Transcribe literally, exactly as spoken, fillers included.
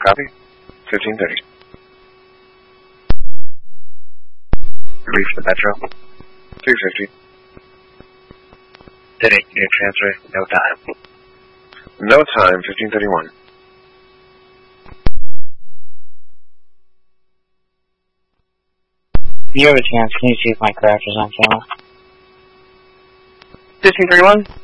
Copy. fifteen thirty. Reach the Metro. three fifty. Did it, your transfer, no time. No time, fifteen thirty-one. You have a chance, can you see if my craft is on camera? fifteen thirty-one?